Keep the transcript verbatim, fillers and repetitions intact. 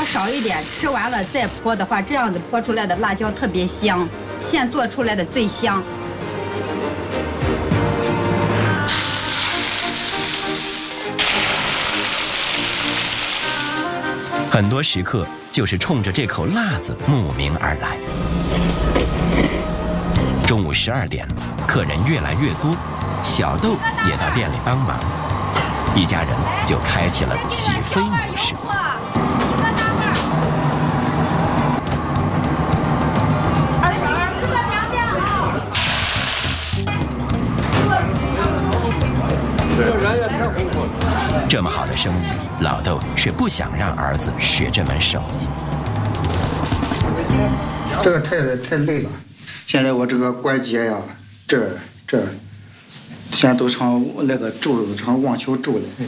椒少一点，吃完了再泼的话，这样子泼出来的辣椒特别香，现做出来的最香。 很多食客就是冲着这口辣子慕名而来。中午十二点，客人越来越多，小豆也到店里帮忙，一家人就开启了起飞模式。这么好的生意，老豆却不想让儿子学这门手艺。 这个太太累了，现在我这个关节呀，这这，现在都成那个皱了，成网球皱了。